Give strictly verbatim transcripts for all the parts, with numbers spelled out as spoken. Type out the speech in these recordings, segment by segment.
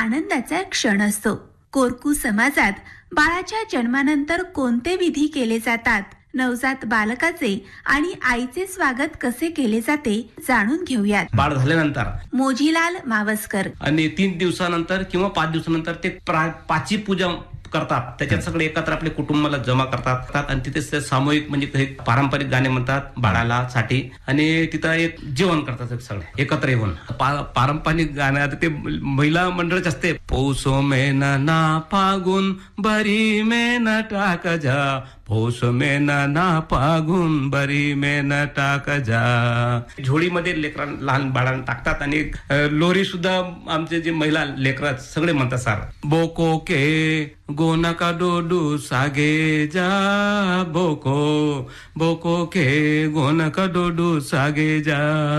आनंदाचा क्षण असतो. कोरकू समाजात बाळाच्या जन्मानंतर कोणते विधी केले जातात, नवजात बालकाचे आणि आईचे स्वागत कसे केले जाते जाणून घेऊयात. बाळ झाल्यानंतर मोजीलाल मावस्कर आणि तीन दिवसानंतर किंवा पाच दिवसानंतर ते पाची पूजा करतात. त्याच्यात सगळे एकत्र आपले कुटुंबाला जमा करतात आणि तिथे सामूहिक म्हणजे पारंपरिक गाणे म्हणतात बाळाला साठी आणि तिथं एक जेवण करतात सगळे एकत्र येऊन. पारंपरिक गाण्यात ते महिला मंडळच असते. पौसो मेन ना फागुन बरी मेन टाक जा, पौस मेन ना फागुन बरी मेन टाक जा. झोळीमध्ये लेकरां लहान बाळांना टाकतात आणि लोरी सुद्धा आमचे जे महिला लेकरात सगळे म्हणतात सर. बोको के गोनका डोडू सागे जा, बोको बोको के गोनका डोडू सागे जा.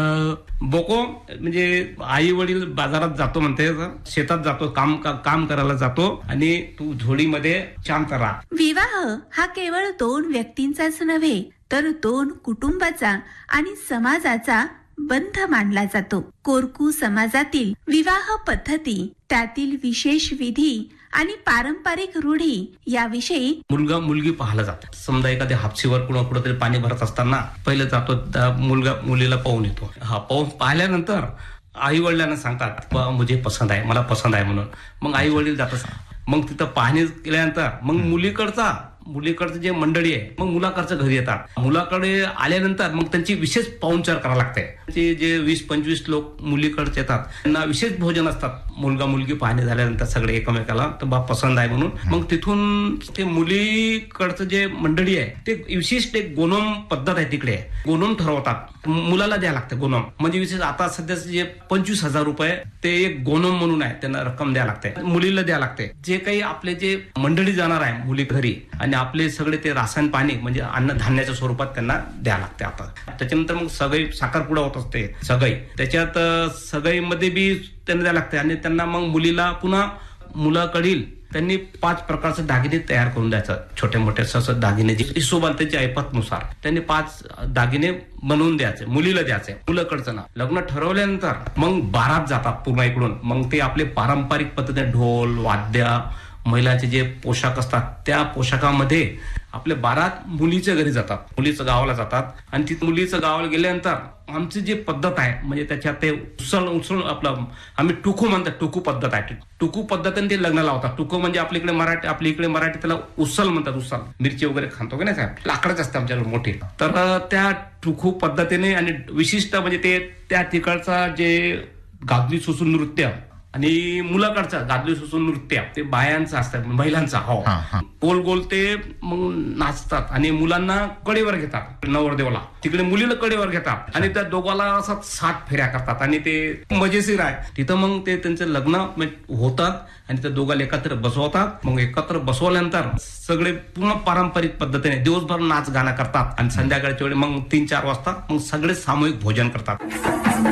बोको म्हणजे आई वडील बाजारात जातो म्हणते, शेतात जातो, काम काम करायला जातो आणि तू झोळीमध्ये शांत राहा. विवाह हा केवळ दोन व्यक्तींचाच नव्हे तर दोन कुटुंबाचा आणि समाजाचा बंध मानला जातो. कोरकू समाजातील विवाह पद्धती, त्यातील विशेष विधी आणि पारंपरिक रूढी याविषयी मुलगा मुलगी पाहायला जातो. समजा एखाद्या हापशीवर कुणा कुठेतरी पाणी भरत असताना पहिले जातो मुलगा मुलीला पाहून येतो. हा पाहून पाहिल्यानंतर आई वडिलांना सांगतात मुझे पसंत आहे, मला पसंत आहे म्हणून. मग आई वडील जातात. मग तिथं पाहणी केल्यानंतर मग मुलीकडचा मुलीकडचं जे मंडळी आहे मग मुलाकडचं घरी येतात. मुलाकडे आल्यानंतर मग त्यांची विशेष पाहुणचार करावं लागते. ते जे वीस पंचवीस लोक मुलीकडचे येतात त्यांना विशेष भोजन असतात. मुलगा मुलगी पाहणी झाल्यानंतर सगळे एकमेकाला तर बा पसंत आहे म्हणून. मग तिथून ते मुलीकडचं जे मंडळी आहे ते विशिष्ट एक गोनोम पद्धत आहे तिकडे. गोनोम ठरवतात, मुलाला द्यायला लागते गोनोम. म्हणजे विशेष आता सध्याचे जे पंचवीस हजार रुपये ते एक गोनोम म्हणून आहे, त्यांना रक्कम द्यायला लागते, मुलीला द्यायला लागते. जे काही आपले जे मंडळी जाणार आहे मुली घरी आणि आपले सगळे ते रासायन पाणी म्हणजे अन्नधान्याच्या स्वरूपात त्यांना द्यावं लागते. आता त्याच्यानंतर मग सगळी साखरपुडा होत असते. सगळी त्याच्यात सगळीमध्ये बी त्यांना द्यावं लागते आणि त्यांना मग मुलीला पुन्हा मुलाकडील त्यांनी पाच प्रकारचे दागिने तयार करून द्यायचं. छोटे मोठे ससत दागिने जे हिशोबाला त्याच्या ऐपतनुसार त्यांनी पाच दागिने बनवून द्यायचे, मुलीला द्यायचे. मुलाकडचं ना लग्न ठरवल्यानंतर मग बारात जातात पूर्ण इकडून. मग ते आपले पारंपरिक पद्धतीने ढोल वाद्य, महिलांचे जे पोशाख असतात त्या पोशाखामध्ये आपल्या बारात मुलीच्या घरी जातात, मुलीचं गावाला जातात. आणि तिथे मुलीचं गावाला गेल्यानंतर आमची जी पद्धत आहे म्हणजे त्याच्यात ते उसळ उसळ आपलं आम्ही टुकू म्हणतात, टुकू पद्धत आहे. टुकू पद्धतीने ते लग्न लावतात. टुकू म्हणजे आपल्या इकडे मराठी आपल्या इकडे मराठी त्याला उसल म्हणतात. उसल मिरची वगैरे खातो की नाही साहेब, लाकडच असते आमच्याकडे मोठी. तर त्या टुकू पद्धतीने आणि विशिष्ट म्हणजे ते त्या तिकडचा जे गादली सुसून नृत्य आणि मुलाकडचा गादली सुसून नृत्य ते बायांचं असतात, महिलांचा. हो, गोल गोल ते मग नाचतात आणि मुलांना कडेवर घेतात नवरदेवाला. तिकडे मुलीला कडेवर घेतात आणि त्या दोघाला असा सात फेऱ्या करतात आणि ते मजेशीर आहे. तिथं मग ते त्यांचं लग्न होतात आणि त्या दोघाला एकत्र बसवतात. मग एकत्र बसवल्यानंतर सगळे पूर्ण पारंपरिक पद्धतीने दिवसभर नाच गाणं करतात आणि संध्याकाळच्या वेळी मग तीन चार वाजता मग सगळे सामूहिक भोजन करतात.